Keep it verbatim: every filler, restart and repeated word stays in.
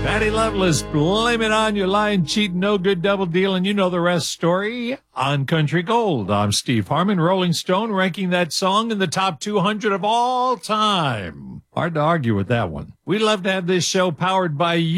Patty Loveless, blame it on you, lying, cheating, no good, double dealing. You know the rest story on Country Gold. I'm Steve Harmon, Rolling Stone, ranking that song in the top two hundred of all time. Hard to argue with that one. We'd love to have this show powered by you.